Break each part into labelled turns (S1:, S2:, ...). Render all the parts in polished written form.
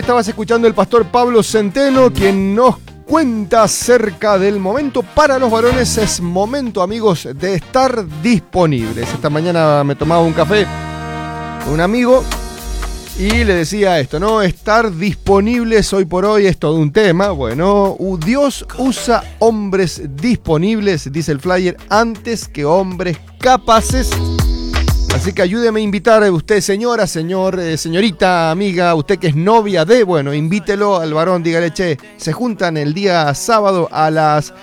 S1: estabas escuchando el pastor Pablo Centeno, quien nos cuenta acerca del momento para los varones. Es momento, amigos, de estar disponibles. Esta mañana me tomaba un café con un amigo y le decía esto, ¿no? Estar disponibles hoy por hoy es todo un tema. Bueno, Dios usa hombres disponibles, dice el flyer, antes que hombres capaces. Así que ayúdeme a invitar a usted, señora, señorita, amiga, usted que es novia de, bueno, invítelo al varón, dígale, che, se juntan el día sábado a las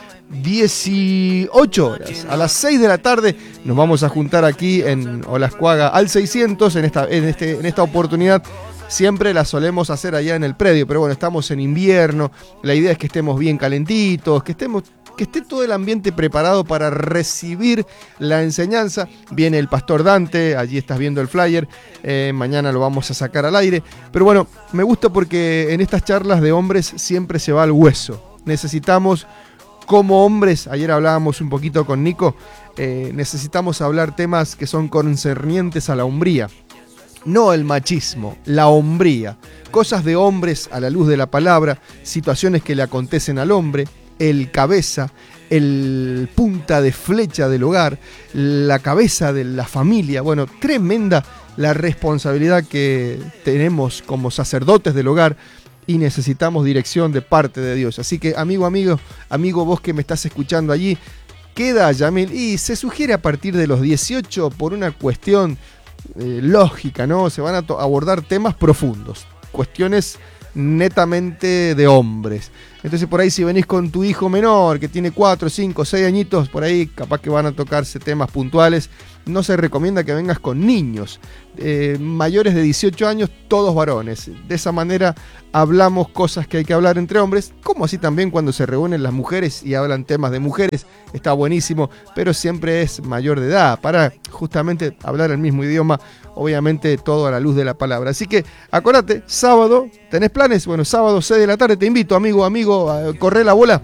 S1: 18 horas, a las 6 de la tarde, nos vamos a juntar aquí en Olascuaga al 600, en esta oportunidad. Siempre la solemos hacer allá en el predio, pero bueno, estamos en invierno, la idea es que estemos bien calentitos, que esté todo el ambiente preparado para recibir la enseñanza. Viene el pastor Dante, allí estás viendo el flyer, mañana lo vamos a sacar al aire. Pero bueno, me gusta porque en estas charlas de hombres siempre se va al hueso. Necesitamos, como hombres, ayer hablábamos un poquito con Nico, necesitamos hablar temas que son concernientes a la hombría. No el machismo, la hombría. Cosas de hombres a la luz de la palabra, situaciones que le acontecen al hombre, el cabeza, el punta de flecha del hogar, la cabeza de la familia. Bueno, tremenda la responsabilidad que tenemos como sacerdotes del hogar y necesitamos dirección de parte de Dios. Así que, amigo, vos que me estás escuchando allí, queda Yamil y se sugiere a partir de los 18 por una cuestión lógica, ¿no? Se van a abordar temas profundos, cuestiones netamente de hombres. Entonces por ahí si venís con tu hijo menor que tiene 4, 5, 6 añitos, por ahí capaz que van a tocarse temas puntuales. No se recomienda que vengas con niños mayores de 18 años, todos varones. De esa manera hablamos cosas que hay que hablar entre hombres, como así también cuando se reúnen las mujeres y hablan temas de mujeres, está buenísimo, pero siempre es mayor de edad, para justamente hablar el mismo idioma, obviamente todo a la luz de la palabra. Así que acordate, sábado, ¿tenés planes? Bueno, sábado 6 de la tarde, te invito, amigo, a correr la bola.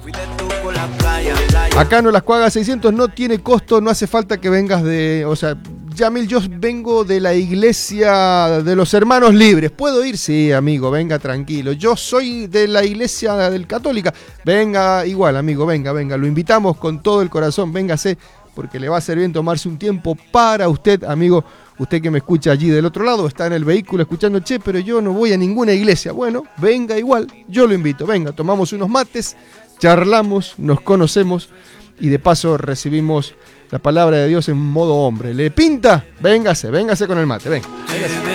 S1: Acá en Olascuaga 600 no tiene costo, no hace falta que vengas Yamil, yo vengo de la iglesia de los hermanos libres. ¿Puedo ir? Sí, amigo, venga tranquilo. Yo soy de la iglesia del católica. Venga, igual, amigo, venga. Lo invitamos con todo el corazón, véngase, porque le va a hacer bien tomarse un tiempo para usted, amigo. Usted que me escucha allí del otro lado, está en el vehículo escuchando, che, pero yo no voy a ninguna iglesia. Bueno, venga igual, yo lo invito. Venga, tomamos unos mates, charlamos, nos conocemos y de paso recibimos la palabra de Dios en modo hombre. ¿Le pinta? Véngase con el mate, venga.